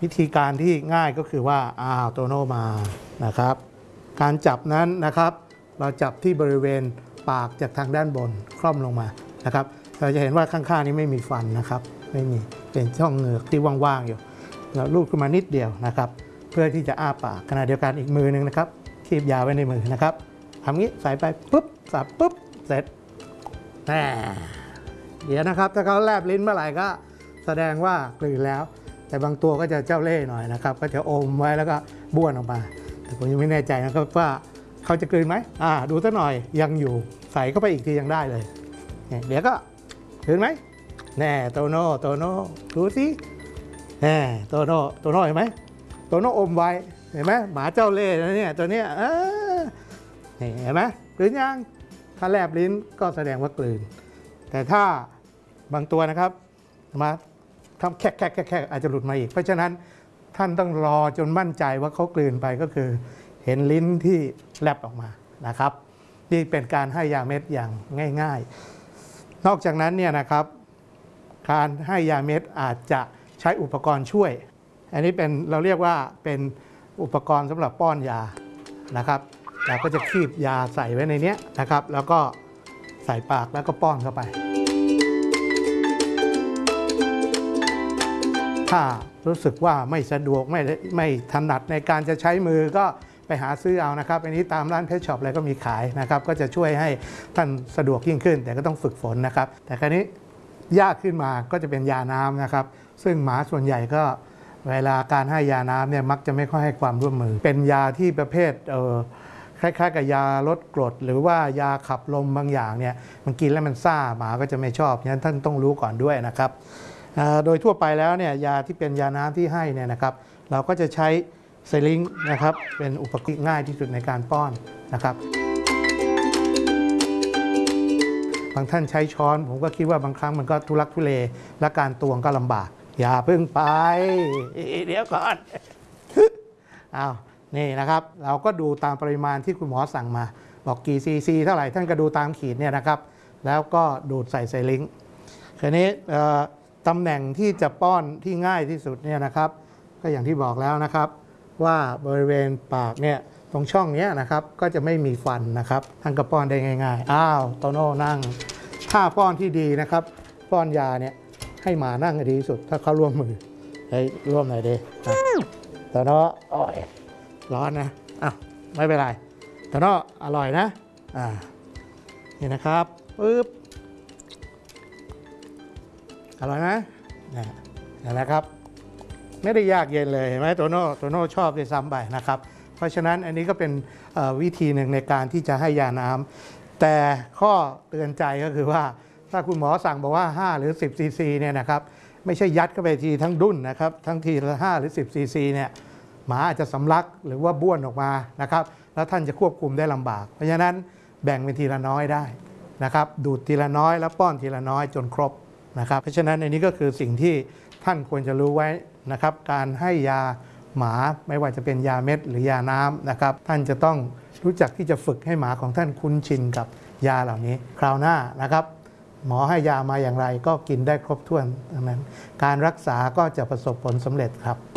วิธีการที่ง่ายก็คือว่าโตโน่มานะครับการจับนั้นนะครับเราจับที่บริเวณปากจากทางด้านบนคล่อมลงมานะครับเราจะเห็นว่าข้างๆนี้ไม่มีฟันนะครับไม่มีเป็นช่องเหงือกที่ว่างๆอยู่เราลูบขึ้นมานิดเดียวนะครับเพื่อที่จะอ้าปากขณะเดียวกันอีกมือนึงนะครับคีบยาไว้ในมือนะครับทำงี้ใส่ไปปุ๊บสับปุ๊บเสร็จเดี๋ยวนะครับถ้าเขาแลบลิ้นเมื่อไหร่ก็แสดงว่ากลืนแล้วแต่บางตัวก็จะเจ้าเล่ห์หน่อยนะครับก็จะอมไว้แล้วก็บ้วนออกมาแต่ผมยังไม่แน่ใจนะครับว่าเขาจะกลืนไหมดูซะหน่อยยังอยู่ใส่เข้าไปอีกทียังได้เลยเดี๋ยวก็กลืนไหมแน่โตโน่ดูสิโตโน่เห็นไหมโตโน่อมไว้เห็นไหมหมาเจ้าเล่ห์นะเนี่ยตัวเนี้ยเห็นไหมกลืนยังถ้าแลบลิ้นก็แสดงว่ากลืนแต่ถ้าบางตัวนะครับมาทำแค่อาจจะหลุดมาอีกเพราะฉะนั้นท่านต้องรอจนมั่นใจว่าเขากลืนไปก็คือเห็นลิ้นที่แลบออกมานะครับนี่เป็นการให้ยาเม็ดอย่างง่ายๆนอกจากนั้นเนี่ยนะครับการให้ยาเม็ดอาจจะใช้อุปกรณ์ช่วยอันนี้เป็นเราเรียกว่าเป็นอุปกรณ์สำหรับป้อนยานะครับเราก็จะคีบยาใส่ไว้ในนี้นะครับแล้วก็ใส่ปากแล้วก็ป้อนเข้าไปถ้ารู้สึกว่าไม่สะดวกไม่ถนัดในการจะใช้มือก็ไปหาซื้อเอานะครับอันนี้ตามร้านเพชช็อปอะไรก็มีขายนะครับก็จะช่วยให้ท่านสะดวกยิ่งขึ้นแต่ก็ต้องฝึกฝนนะครับแต่คราวนี้ยากขึ้นมาก็จะเป็นยาน้ำนะครับซึ่งหมาส่วนใหญ่ก็เวลาการให้ยาน้ำเนี่ยมักจะไม่ค่อยให้ความร่วมมือเป็นยาที่ประเภทคล้ายๆกับยาลดกรดหรือว่ายาขับลมบางอย่างเนี่ยมันกินแล้วมันซ่าหมาก็จะไม่ชอบฉะนั้นท่านต้องรู้ก่อนด้วยนะครับโดยทั่วไปแล้วเนี่ยยาที่เป็นยาน้ำที่ให้เนี่ยนะครับเราก็จะใช้ไซลิงนะครับเป็นอุปกรณ์ง่ายที่สุดในการป้อนนะครับบางท่านใช้ช้อนผมก็คิดว่าบางครั้งมันก็ทุลักทุเลและการตวงก็ลำบากอย่าเพิ่งไปเดี๋ยวก่อนนี่นะครับเราก็ดูตามปริมาณที่คุณหมอสั่งมาบอกกี่ซีซีเท่าไหร่ท่านก็ดูตามขีดเนี่ยนะครับแล้วก็ดูดใส่ไซลิงคราวนี้ตำแหน่งที่จะป้อนที่ง่ายที่สุดเนี่ยนะครับก็อย่างที่บอกแล้วนะครับว่าบริเวณปากเนี่ยตรงช่องนี้นะครับก็จะไม่มีฟันนะครับท่านก็ป้อนได้ง่ายๆโตโน่นั่งถ้าป้อนที่ดีนะครับป้อนยาเนี่ยให้หมานั่งดีที่สุดถ้าเขาร่วมมือร่วมหน่อยดิโตโน่ร้อนนะไม่เป็นไรโตโน่อร่อยนะนี่นะครับปึ๊บอร่อยไหมนี่นะครับไม่ได้ยากเย็นเลยเห็นไหมโตโน่ชอบด้วยซ้ำไปนะครับเพราะฉะนั้นอันนี้ก็เป็นวิธีหนึ่งในการที่จะให้ยาน้ำแต่ข้อเตือนใจก็คือว่าถ้าคุณหมอสั่งบอกว่า5หรือ10ซีซีเนี่ยนะครับไม่ใช่ยัดเข้าไปทีทั้งดุ้นนะครับทั้งทีละ5หรือ10ซีซีเนี่ยหมาอาจจะสำลักหรือว่าบ้วนออกมานะครับแล้วท่านจะควบคุมได้ลำบากเพราะฉะนั้นแบ่งเป็นทีละน้อยได้นะครับดูดทีละน้อยแล้วป้อนทีละน้อยจนครบนะครับเพราะฉะนั้นอันนี้ก็คือสิ่งที่ท่านควรจะรู้ไว้นะครับการให้ยาหมาไม่ว่าจะเป็นยาเม็ดหรือยาน้ำนะครับท่านจะต้องรู้จักที่จะฝึกให้หมาของท่านคุ้นชินกับยาเหล่านี้คราวหน้านะครับหมอให้ยามาอย่างไรก็กินได้ครบถ้วนดังนั้นการรักษาก็จะประสบผลสำเร็จครับ